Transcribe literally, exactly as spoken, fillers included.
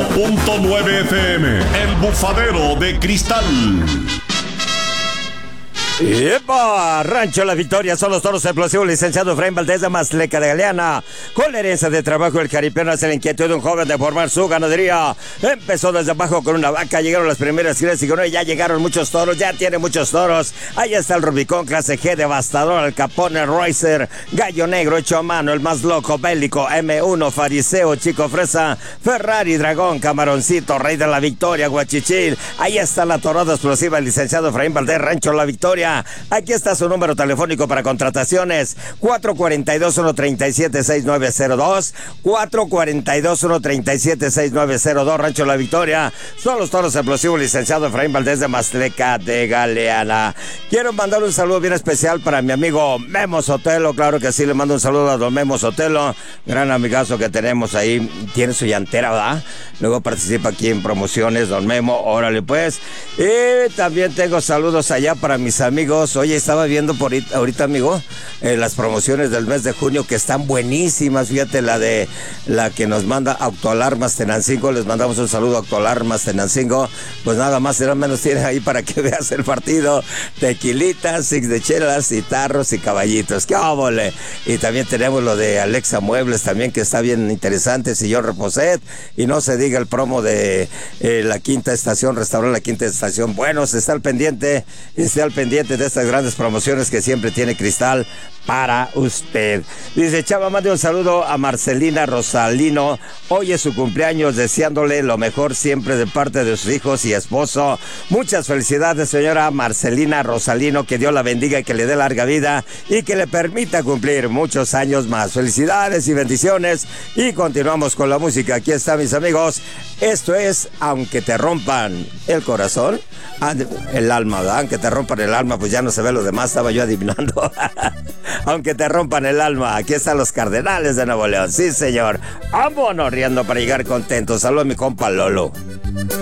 punto nueve F M, El Bufadero de Cristal. ¡Epa! Rancho La Victoria son los toros explosivos, licenciado Efraín Valdés de Mazleca de Galeana. Con la herencia de trabajo del caripeano hace la inquietud de un joven de formar su ganadería. Empezó desde abajo con una vaca, llegaron las primeras crías y con ella ya llegaron muchos toros, ya tiene muchos toros. Ahí está el Rubicón clase G, devastador, el Capone Racer, Gallo Negro hecho a mano, el más loco, bélico, M uno, Fariseo, Chico Fresa, Ferrari, Dragón, Camaroncito, Rey de la Victoria, Guachichil. Ahí está la torada explosiva, el licenciado Efraín Valdés, Rancho La Victoria. Aquí está su número telefónico para contrataciones: cuatro cuatro dos, uno tres siete, seis nueve cero dos, cuatro cuatro dos, uno tres siete, seis nueve cero dos, Rancho La Victoria. Son los toros explosivos, licenciado Efraín Valdés de Mazleca de Galeana. Quiero mandar un saludo bien especial para mi amigo Memo Sotelo, claro que sí, le mando un saludo a don Memo Sotelo, gran amigazo que tenemos ahí, tiene su llantera, ¿verdad? Luego participa aquí en promociones, don Memo, órale pues. Y también tengo saludos allá para mis amigos. Oye, estaba viendo por ahorita, amigo, eh, las promociones del mes de junio que están buenísimas. Fíjate, la de la que nos manda Autoalarmas Tenancingo. Les mandamos un saludo a Autoalarmas Tenancingo. Pues nada más, será menos tiene ahí para que veas el partido. Tequilitas, six de chelas y tarros y caballitos. ¡Qué óvole! Y también tenemos lo de Alexa Muebles también, que está bien interesante. Sillón Reposet. Y no se diga el promo de eh, la Quinta Estación, restaurar la Quinta Estación. Bueno, se está al pendiente, esté al pendiente de estas grandes promociones que siempre tiene Cristal para usted. Dice Chava, mande un saludo a Marcelina Rosalino. Hoy es su cumpleaños, deseándole lo mejor siempre de parte de sus hijos y esposo. Muchas felicidades, señora Marcelina Rosalino, que Dios la bendiga y que le dé larga vida y que le permita cumplir muchos años más. Felicidades y bendiciones. Y continuamos con la música. Aquí está, mis amigos. Esto es Aunque te rompan el corazón, el alma, ¿verdad? Aunque te rompan el alma, pues ya no se ve lo demás, estaba yo adivinando. Aunque te rompan el alma, aquí están los Cardenales de Nuevo León. Sí, señor. Vámonos riendo para llegar contentos. Saludos a mi compa Lolo.